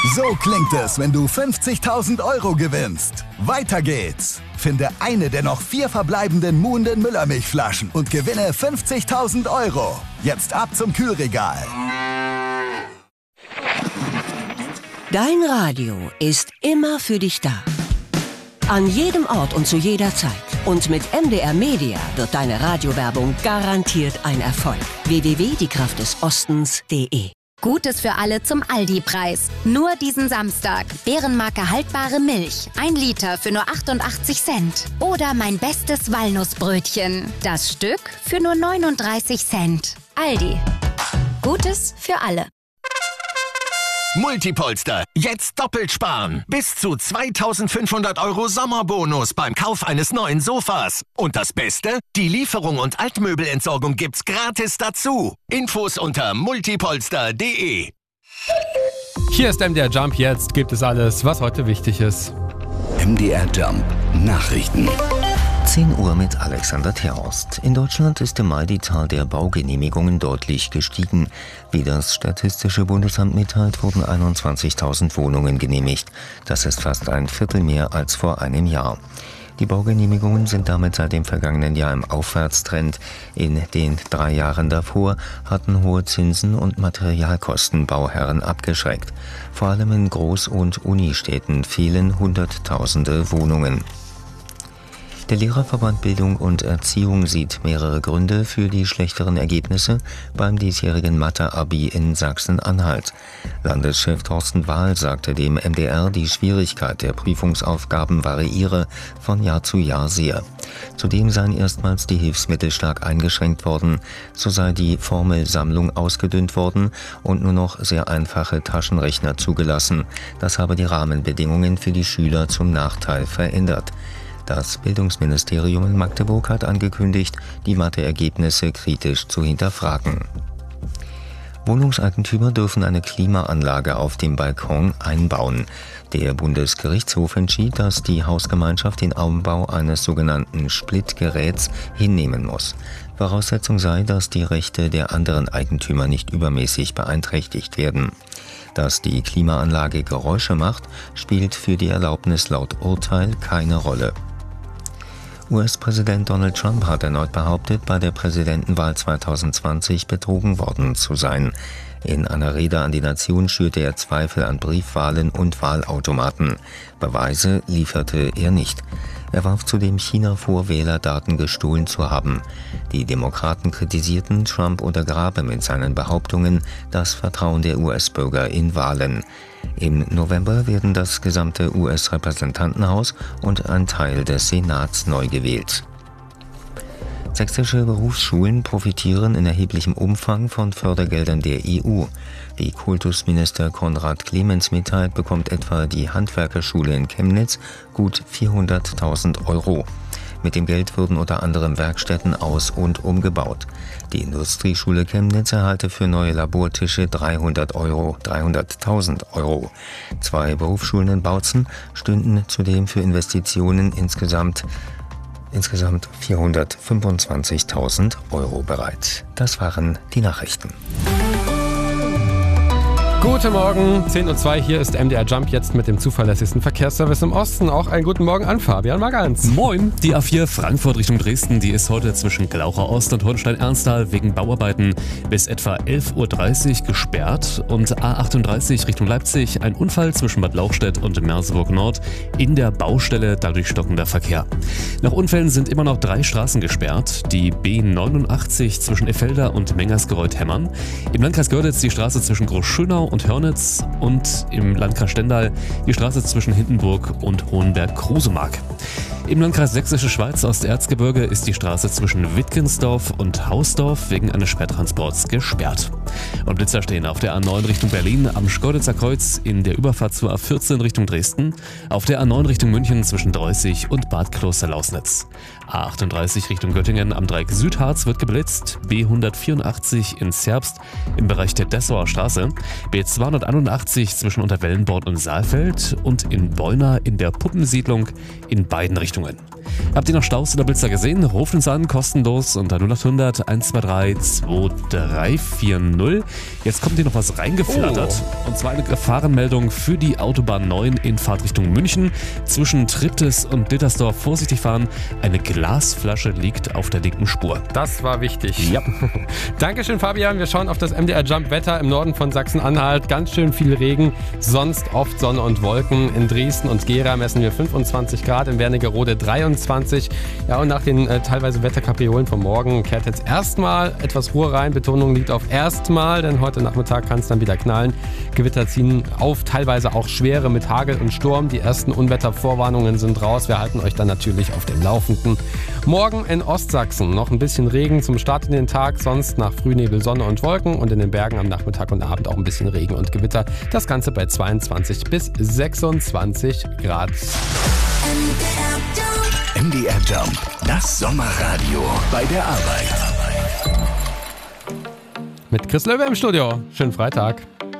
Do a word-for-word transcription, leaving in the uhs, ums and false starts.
So klingt es, wenn du fünfzigtausend Euro gewinnst. Weiter geht's. Finde eine der noch vier verbleibenden Muhnden Müllermilchflaschen und gewinne fünfzigtausend Euro. Jetzt ab zum Kühlregal. Dein Radio ist immer für dich da. An jedem Ort und zu jeder Zeit. Und mit M D R Media wird deine Radiowerbung garantiert ein Erfolg. w w w punkt die kraft des ostens punkt de Gutes für alle zum Aldi-Preis. Nur diesen Samstag. Bärenmarke haltbare Milch. Ein Liter für nur achtundachtzig Cent. Oder mein bestes Walnussbrötchen. Das Stück für nur neununddreißig Cent. Aldi. Gutes für alle. Multipolster. Jetzt doppelt sparen. Bis zu zweitausendfünfhundert Euro Sommerbonus beim Kauf eines neuen Sofas. Und das Beste? Die Lieferung und Altmöbelentsorgung gibt's gratis dazu. Infos unter multipolster punkt de. Hier ist M D R Jump. Jetzt gibt es alles, was heute wichtig ist. M D R Jump Nachrichten. zehn Uhr mit Alexander Terhorst. In Deutschland ist im Mai die Zahl der Baugenehmigungen deutlich gestiegen. Wie das Statistische Bundesamt mitteilt, wurden einundzwanzigtausend Wohnungen genehmigt. Das ist fast ein Viertel mehr als vor einem Jahr. Die Baugenehmigungen sind damit seit dem vergangenen Jahr im Aufwärtstrend. In den drei Jahren davor hatten hohe Zinsen und Materialkosten Bauherren abgeschreckt. Vor allem in Groß- und Unistädten fehlen Hunderttausende Wohnungen. Der Lehrerverband Bildung und Erziehung sieht mehrere Gründe für die schlechteren Ergebnisse beim diesjährigen Mathe-Abi in Sachsen-Anhalt. Landeschef Thorsten Wahl sagte dem M D R, die Schwierigkeit der Prüfungsaufgaben variiere von Jahr zu Jahr sehr. Zudem seien erstmals die Hilfsmittel stark eingeschränkt worden, so sei die Formelsammlung ausgedünnt worden und nur noch sehr einfache Taschenrechner zugelassen. Das habe die Rahmenbedingungen für die Schüler zum Nachteil verändert. Das Bildungsministerium in Magdeburg hat angekündigt, die Matheergebnisse kritisch zu hinterfragen. Wohnungseigentümer dürfen eine Klimaanlage auf dem Balkon einbauen. Der Bundesgerichtshof entschied, dass die Hausgemeinschaft den Umbau eines sogenannten Splitgeräts hinnehmen muss. Voraussetzung sei, dass die Rechte der anderen Eigentümer nicht übermäßig beeinträchtigt werden. Dass die Klimaanlage Geräusche macht, spielt für die Erlaubnis laut Urteil keine Rolle. U S-Präsident Donald Trump hat erneut behauptet, bei der Präsidentenwahl zweitausendzwanzig betrogen worden zu sein. In einer Rede an die Nation schürte er Zweifel an Briefwahlen und Wahlautomaten. Beweise lieferte er nicht. Er warf zudem China vor, Wählerdaten gestohlen zu haben. Die Demokraten kritisierten, Trump untergrabe mit seinen Behauptungen das Vertrauen der U S-Bürger in Wahlen. Im November werden das gesamte U S-Repräsentantenhaus und ein Teil des Senats neu gewählt. Sächsische Berufsschulen profitieren in erheblichem Umfang von Fördergeldern der E U. Wie Kultusminister Konrad Clemens mitteilt, bekommt etwa die Handwerkerschule in Chemnitz gut vierhunderttausend Euro. Mit dem Geld würden unter anderem Werkstätten aus- und umgebaut. Die Industrieschule Chemnitz erhalte für neue Labortische dreihundert Euro, dreihunderttausend Euro. Zwei Berufsschulen in Bautzen stünden zudem für Investitionen insgesamt Insgesamt vierhundertfünfundzwanzigtausend Euro bereit. Das waren die Nachrichten. Guten Morgen, zehn Uhr zwei, hier ist M D R Jump, jetzt mit dem zuverlässigsten Verkehrsservice im Osten. Auch einen guten Morgen an Fabian Magans. Moin, die A vier Frankfurt Richtung Dresden, die ist heute zwischen Glaucher Ost und Hohenstein-Ernsthal wegen Bauarbeiten bis etwa elf Uhr dreißig gesperrt. Und A achtunddreißig Richtung Leipzig, ein Unfall zwischen Bad Lauchstädt und Merseburg Nord in der Baustelle, dadurch stockender Verkehr. Nach Unfällen sind immer noch drei Straßen gesperrt. Die B neunundachtzig zwischen Effelder und Mengersgereuth-Hemmern. Im Landkreis Görlitz die Straße zwischen Großschönau und Hörnitz und im Landkreis Stendal die Straße zwischen Hindenburg und Hohenberg-Krusemark. Im Landkreis Sächsische Schweiz Osterzgebirge ist die Straße zwischen Wittgensdorf und Hausdorf wegen eines Sperrtransports gesperrt. Und Blitzer stehen auf der A neun Richtung Berlin am Schkeuditzer Kreuz in der Überfahrt zur A vierzehn Richtung Dresden, auf der A neun Richtung München zwischen Dreußig und Bad Kloster-Lausnitz. A achtunddreißig Richtung Göttingen am Dreieck Südharz wird geblitzt, B hundertvierundachtzig in Zerbst im Bereich der Dessauer Straße, B zweihunderteinundachtzig zwischen Unterwellenbord und Saalfeld und in Beuna in der Puppensiedlung in beiden Richtungen. Habt ihr noch Staus oder Blitzer gesehen? Ruft uns an, kostenlos unter null acht hundert eins zwei drei zwei drei vier null. Jetzt kommt hier noch was reingeflattert. Oh. Und zwar eine Gefahrenmeldung für die Autobahn neun in Fahrtrichtung München. Zwischen Triptis und Dittersdorf vorsichtig fahren. Eine Glasflasche liegt auf der linken Spur. Das war wichtig. Ja. Dankeschön, Fabian. Wir schauen auf das M D R Jump Wetter im Norden von Sachsen-Anhalt. Ganz schön viel Regen, sonst oft Sonne und Wolken. In Dresden und Gera messen wir fünfundzwanzig Grad, in Wernigerode dreiundzwanzig. Ja, und nach den äh, teilweise Wetterkapriolen vom Morgen kehrt jetzt erstmal etwas Ruhe rein. Betonung liegt auf erstmal, denn heute Nachmittag kann es dann wieder knallen. Gewitter ziehen auf, teilweise auch schwere mit Hagel und Sturm. Die ersten Unwettervorwarnungen sind raus. Wir halten euch dann natürlich auf dem Laufenden. Morgen in Ostsachsen noch ein bisschen Regen zum Start in den Tag, sonst nach Frühnebel Sonne und Wolken und in den Bergen am Nachmittag und Abend auch ein bisschen Regen und Gewitter. Das Ganze bei zweiundzwanzig bis sechsundzwanzig Grad. M D R Jump, das Sommerradio bei der Arbeit. Mit Chris Löwe im Studio. Schönen Freitag.